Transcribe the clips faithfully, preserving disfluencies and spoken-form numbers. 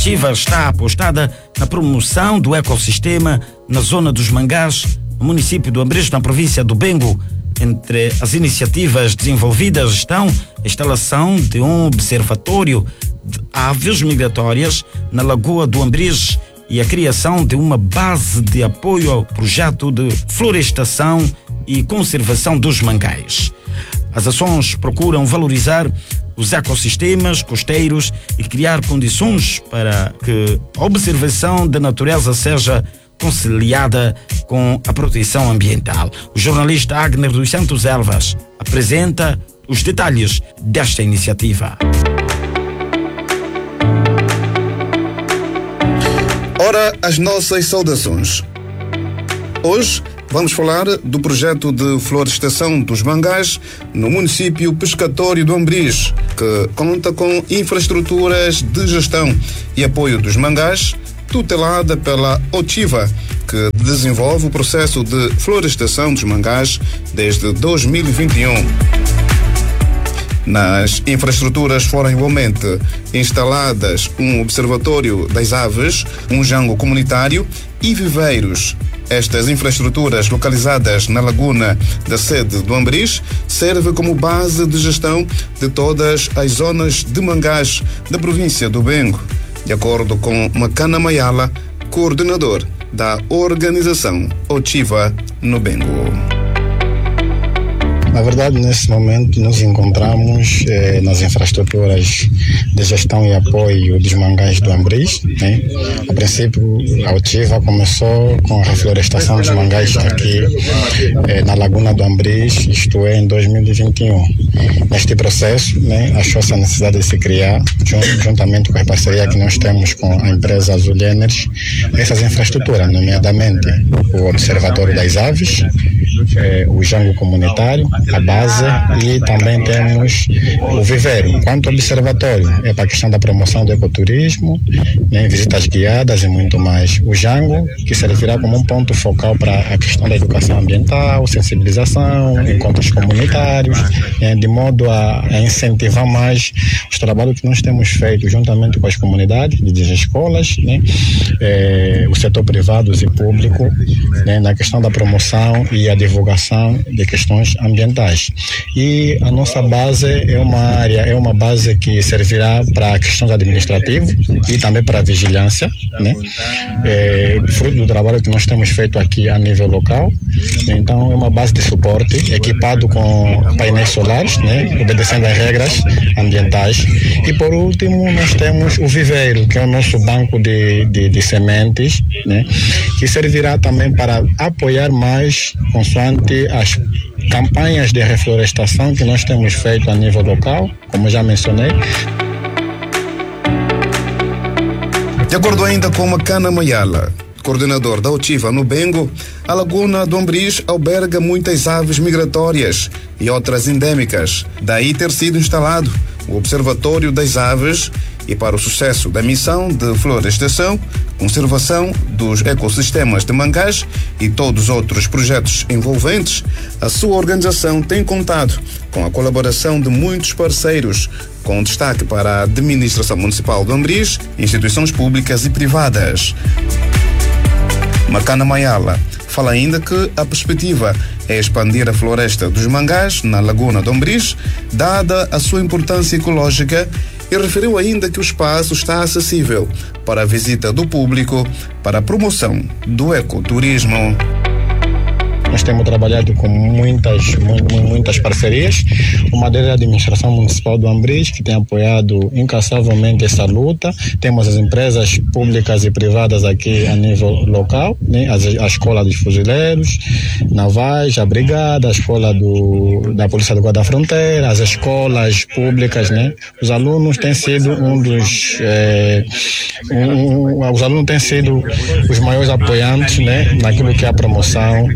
iniciativa está apostada na promoção do ecossistema na zona dos mangás, no município do Ambriz, na província do Bengo. Entre as iniciativas desenvolvidas estão a instalação de um observatório de aves migratórias na Lagoa do Ambriz e a criação de uma base de apoio ao projeto de florestação e conservação dos mangás. As ações procuram valorizar os ecossistemas costeiros e criar condições para que a observação da natureza seja conciliada com a proteção ambiental. O jornalista Agner dos Santos Elvas apresenta os detalhes desta iniciativa. Ora, as nossas saudações. Hoje vamos falar do projeto de florestação dos mangás no município pescatório do Ambriz, que conta com infraestruturas de gestão e apoio dos mangás, tutelada pela Otiva, que desenvolve o processo de florestação dos mangás desde dois mil e vinte e um. Nas infraestruturas foram igualmente instaladas um observatório das aves, um jango comunitário e viveiros. Estas infraestruturas, localizadas na laguna da sede do Ambriz, servem como base de gestão de todas as zonas de mangás da província do Bengo, de acordo com Macana Mayala, coordenador da organização Otiva no Bengo. Na verdade, nesse momento, nos encontramos eh, nas infraestruturas de gestão e apoio dos mangás do Ambriz. Né? A princípio, a Otiva começou com a reflorestação dos mangás aqui eh, na Laguna do Ambriz, isto é, em dois mil e vinte e um. Neste processo, né, achou-se a necessidade de se criar, juntamente com a parceria que nós temos com a empresa Azul Energy, essas infraestruturas, nomeadamente o Observatório das Aves, eh, o jango comunitário, a base, e também temos o viveiro. Quanto ao observatório, é para a questão da promoção do ecoturismo, né, visitas guiadas e muito mais. O jango, que servirá como um ponto focal para a questão da educação ambiental, sensibilização, encontros comunitários, né, de modo a, a incentivar mais os trabalhos que nós temos feito juntamente com as comunidades, das escolas, né, eh, o setor privado e público, né, na questão da promoção e a divulgação de questões ambientais. E a nossa base é uma área, é uma base que servirá para questões administrativas e também para a vigilância, né? É, fruto do trabalho que nós temos feito aqui a nível local. Então é uma base de suporte equipado com painéis solares, né? Obedecendo às regras ambientais. E por último nós temos o viveiro, que é o nosso banco de, de, de sementes, né? Que servirá também para apoiar mais consoante as campanhas de reflorestação que nós temos feito a nível local, como já mencionei. De acordo ainda com Macana Mayala, coordenador da Otiva no Bengo, a Laguna do Ambriz alberga muitas aves migratórias e outras endêmicas. Daí ter sido instalado o Observatório das Aves, e para o sucesso da missão de florestação, conservação dos ecossistemas de mangás e todos os outros projetos envolventes, a sua organização tem contado com a colaboração de muitos parceiros, com destaque para a administração municipal do Ambriz, instituições públicas e privadas. Macana Mayala fala ainda que a perspectiva é expandir a floresta dos mangás na Laguna do Ambriz, dada a sua importância ecológica, e referiu ainda que o espaço está acessível para a visita do público para a promoção do ecoturismo. Nós temos trabalhado com muitas, muitas parcerias. Uma delas é a administração municipal do Ambriz, que tem apoiado incansavelmente essa luta. Temos as empresas públicas e privadas aqui a nível local, né? a, a Escola dos Fuzileiros Navais, a Brigada, a Escola do, da Polícia do Guarda da Fronteira, as escolas públicas, né? Os alunos têm sido um dos... É, um, um, os alunos têm sido os maiores apoiantes, né? Naquilo que é a promoção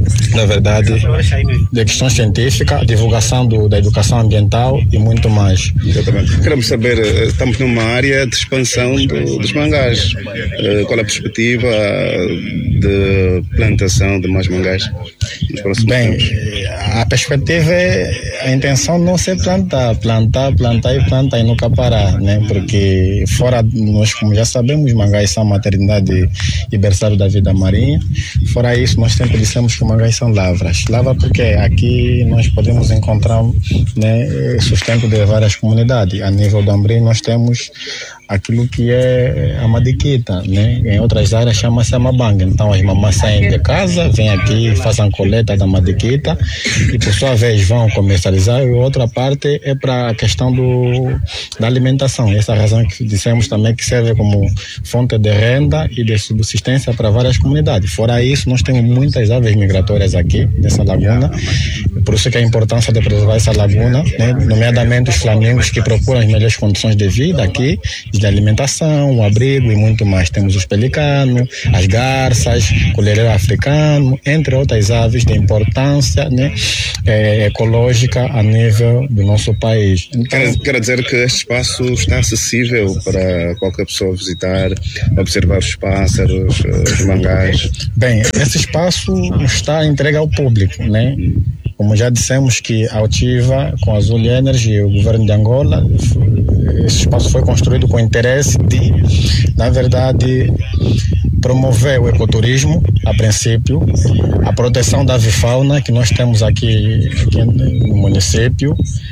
na verdade, de questões científicas, divulgação do, da educação ambiental e muito mais. Exatamente. Queremos saber, estamos numa área de expansão do, dos mangás. Qual é a perspectiva de plantação de mais mangás nos próximos Bem, tempos? A perspectiva é a intenção não ser plantar, plantar, plantar e plantar e nunca parar, né? Porque fora, nós como já sabemos, mangás são maternidade e berçário da vida marinha. Fora isso, nós sempre dissemos que mangás são lavras. Lavra porque aqui nós podemos encontrar, né, sustento de várias comunidades. A nível do Amorim nós temos aquilo que é a madiquita, né? Em outras áreas chama-se a mabanga. Então as mamães saem de casa, vêm aqui, fazem coleta da madiquita e por sua vez vão comercializar, e outra parte é para a questão do, da alimentação. Essa é a razão que dissemos também que serve como fonte de renda e de subsistência para várias comunidades. Fora isso, nós temos muitas aves migratórias aqui nessa laguna, por isso que a importância de preservar essa laguna, né? Nomeadamente os flamingos que procuram as melhores condições de vida aqui, de alimentação, o abrigo e muito mais. Temos os pelicanos, as garças, o colhereiro africano, entre outras aves de importância, né, é, ecológica a nível do nosso país. Então, quer, quer dizer que este espaço está acessível para qualquer pessoa visitar, observar os pássaros, os mangás? Bem, esse espaço está entregue ao público, né? Como já dissemos que a Altiva, com a Azul Energy e o governo de Angola, esse espaço foi construído com o interesse de, na verdade, promover o ecoturismo, a princípio, a proteção da avifauna que nós temos aqui, aqui no município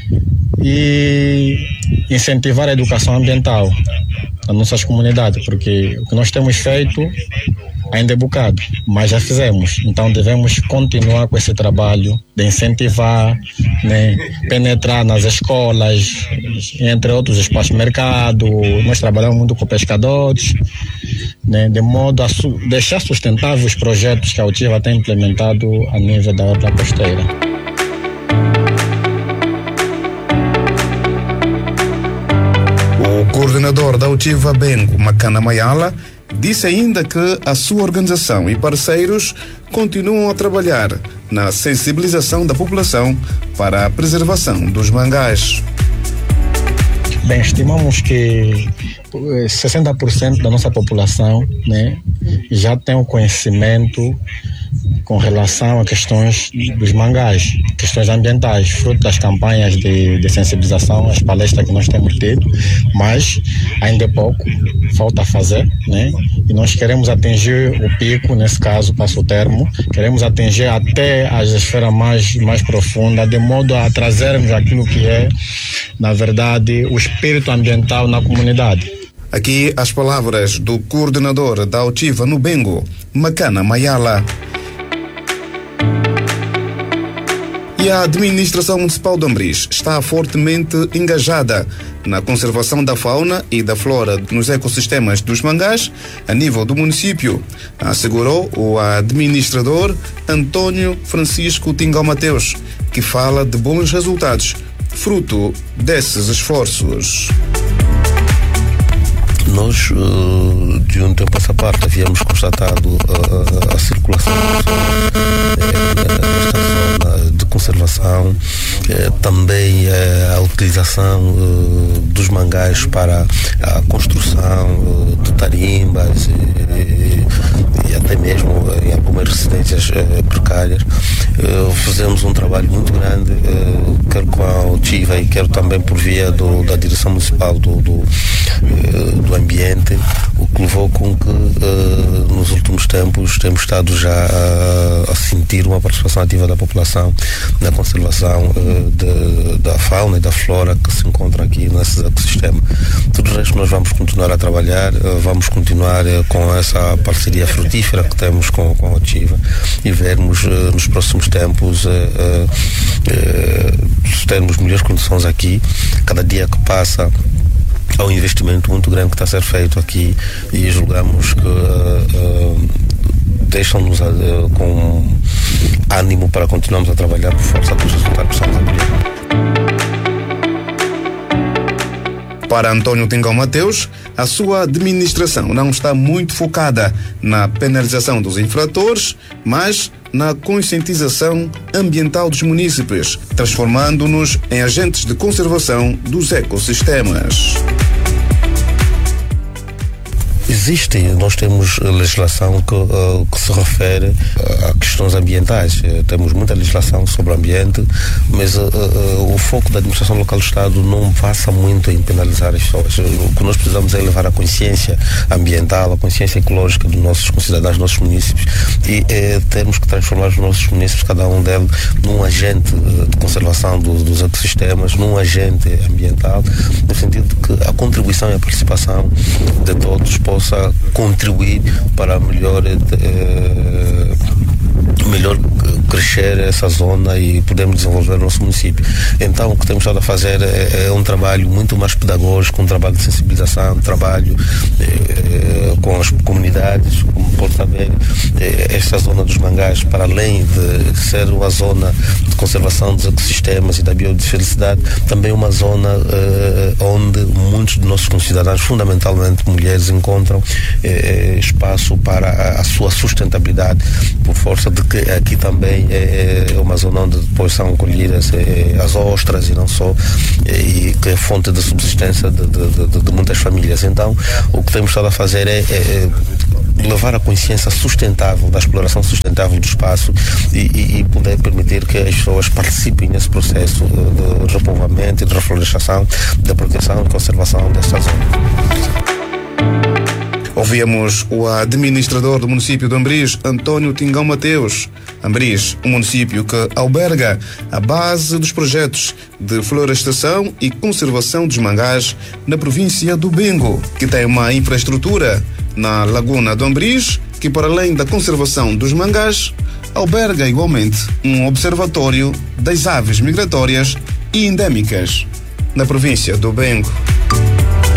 e incentivar a educação ambiental nas nossas comunidades, porque o que nós temos feito ainda é bocado, mas já fizemos. Então devemos continuar com esse trabalho de incentivar, né, penetrar nas escolas, entre outros espaços de mercado. Nós trabalhamos muito com pescadores, né, de modo a su- deixar sustentáveis os projetos que a Altiva tem implementado a nível da orla costeira. O coordenador da Altiva Bengo, Makana Mayala, disse ainda que a sua organização e parceiros continuam a trabalhar na sensibilização da população para a preservação dos mangás. Bem, estimamos que sessenta por cento da nossa população, né, já tem o conhecimento com relação a questões dos mangás, questões ambientais, fruto das campanhas de, de sensibilização, as palestras que nós temos tido, mas ainda é pouco, falta fazer, né? E nós queremos atingir o pico, nesse caso, passo o termo, queremos atingir até a esfera mais, mais profunda, de modo a trazermos aquilo que é, na verdade, o espírito ambiental na comunidade. Aqui as palavras do coordenador da Altiva no Bengo, Makana Mayala. E a administração municipal de Amorim está fortemente engajada na conservação da fauna e da flora nos ecossistemas dos mangás a nível do município, assegurou o administrador Antônio Francisco Tingão Mateus, que fala de bons resultados, fruto desses esforços. Nós, de um tempo a essa parte, havíamos constatado a, a circulação nesta zona de conservação, também a utilização dos mangás para a construção de tarimbas e, e até mesmo em algumas residências precárias. Fizemos um trabalho muito grande, quer com a Altiva e quer também por via do, da direção municipal do, do, do ambiente, o que levou com que uh, nos últimos tempos temos estado já a, a sentir uma participação ativa da população na conservação uh, de, da fauna e da flora que se encontra aqui nesse ecossistema. Tudo o resto nós vamos continuar a trabalhar, uh, vamos continuar uh, com essa parceria frutífera que temos com, com a Altiva e vermos uh, nos próximos tempos uh, uh, uh, termos melhores condições aqui. Cada dia que passa há um investimento muito grande que está a ser feito aqui e julgamos que uh, uh, deixam-nos uh, com ânimo para continuarmos a trabalhar por força dos resultados que estamos a colher. Para Antônio Tingão Mateus, a sua administração não está muito focada na penalização dos infratores, mas na conscientização ambiental dos munícipes, transformando-nos em agentes de conservação dos ecossistemas. Existe, nós temos legislação que, uh, que se refere a questões ambientais. Uh, temos muita legislação sobre o ambiente, mas uh, uh, o foco da administração local do Estado não passa muito em penalizar as pessoas. O que nós precisamos é levar a consciência ambiental, a consciência ecológica dos nossos concidadãos, dos nossos munícipes, e uh, temos que transformar os nossos munícipes, cada um deles, num agente uh, de conservação do, dos ecossistemas, num agente ambiental, no sentido de que a contribuição e a participação de todos possa contribuir para melhor, eh, melhor crescer essa zona e podermos desenvolver o nosso município. Então, o que temos estado a fazer é, é um trabalho muito mais pedagógico, um trabalho de sensibilização, um trabalho eh, com as comunidades. Como pode saber, eh, esta zona dos Mangás, para além de ser uma zona de conservação dos ecossistemas e da biodiversidade, também é uma zona eh, onde muitos dos nossos concidadãos, fundamentalmente mulheres, encontram eh, espaço para a, a sua sustentabilidade, por força de que aqui também é, é uma zona onde depois são colhidas é, as ostras e não só, é, e que é fonte de subsistência de, de, de, de muitas famílias. Então, o que temos estado a fazer é, é levar a consciência sustentável, da exploração sustentável do espaço e, e, e poder permitir que as pessoas participem nesse processo de repovoamento e de reflorestação, da proteção e conservação desta zona. Ouvíamos o administrador do município de Ambriz, António Tingão Mateus. Ambriz, um município que alberga a base dos projetos de florestação e conservação dos mangás na província do Bengo, que tem uma infraestrutura na Laguna do Ambriz, que, para além da conservação dos mangás, alberga igualmente um observatório das aves migratórias e endêmicas na província do Bengo.